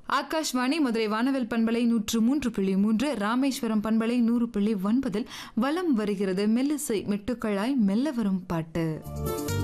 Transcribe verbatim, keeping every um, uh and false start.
ஆகாஷ்வாணி மதுரை வானவில் பண்பலை நூற்று மூன்று புள்ளி மூன்று, ராமேஸ்வரம் பண்பலை நூறு புள்ளி ஒன்பதில் வலம் வருகிறது மெல்லிசை மெட்டுக்களாய் மெல்ல வரும் பாட்டு.